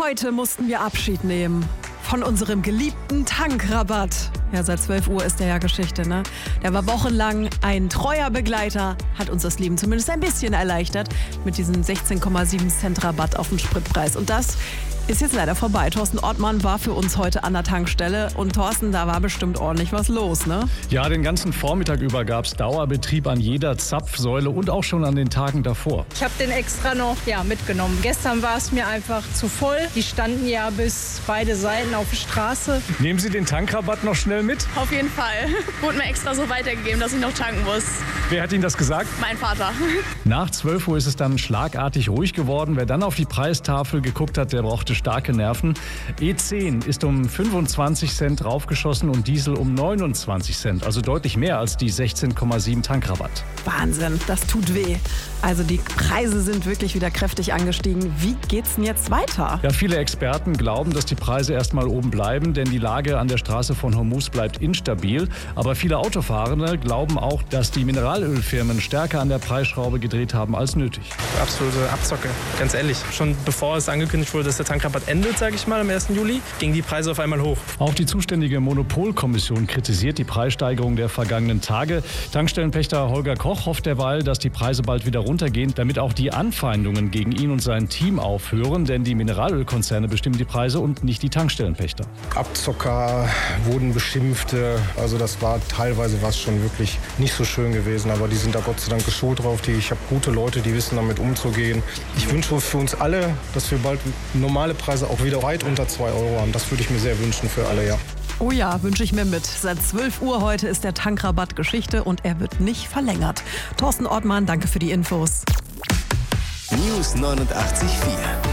Heute mussten wir Abschied nehmen von unserem geliebten Tankrabatt. Ja, seit 12 Uhr ist der ja Geschichte, ne? Der war wochenlang ein treuer Begleiter, hat uns das Leben zumindest ein bisschen erleichtert mit diesem 16,7 Cent Rabatt auf den Spritpreis. Und das ist jetzt leider vorbei. Thorsten Ortmann war für uns heute an der Tankstelle. Und Thorsten, da war bestimmt ordentlich was los, ne? Ja, den ganzen Vormittag über gab es Dauerbetrieb an jeder Zapfsäule und auch schon an den Tagen davor. Ich habe den extra noch mitgenommen. Gestern war es mir einfach zu voll. Die standen ja bis beide Seiten auf der Straße. Nehmen Sie den Tankrabatt noch schnell mit? Auf jeden Fall. Wurde mir extra so weitergegeben, dass ich noch tanken muss. Wer hat Ihnen das gesagt? Mein Vater. Nach 12 Uhr ist es dann schlagartig ruhig geworden. Wer dann auf die Preistafel geguckt hat, der brauchte starke Nerven. E10 ist um 25 Cent draufgeschossen und Diesel um 29 Cent. Also deutlich mehr als die 16,7 Tankrabatt. Wahnsinn, das tut weh. Also die Preise sind wirklich wieder kräftig angestiegen. Wie geht's denn jetzt weiter? Ja, viele Experten glauben, dass die Preise erstmal oben bleiben, denn die Lage an der Straße von Hormuz bleibt instabil. Aber viele Autofahrende glauben auch, dass die Mineralölfirmen stärker an der Preisschraube gedreht haben als nötig. Absolute Abzocke, ganz ehrlich. Schon bevor es angekündigt wurde, dass der Tankrabatt endet, sage ich mal, am 1. Juli, gingen die Preise auf einmal hoch. Auch die zuständige Monopolkommission kritisiert die Preissteigerung der vergangenen Tage. Tankstellenpächter Holger Koch hofft derweil, dass die Preise bald wieder runtergehen, damit auch die Anfeindungen gegen ihn und sein Team aufhören, denn die Mineralölkonzerne bestimmen die Preise und nicht die Tankstellenpächter. Abzocker wurden beschimpft, also das war teilweise was schon wirklich nicht so schön gewesen, aber die sind da Gott sei Dank geschult drauf. Ich habe gute Leute, die wissen damit umzugehen. Ich wünsche für uns alle, dass wir bald normale Preise auch wieder weit unter 2 Euro haben. Das würde ich mir sehr wünschen für alle, ja. Oh ja, wünsche ich mir mit. Seit 12 Uhr heute ist der Tankrabatt Geschichte und er wird nicht verlängert. Thorsten Ortmann, danke für die Infos. News 89.4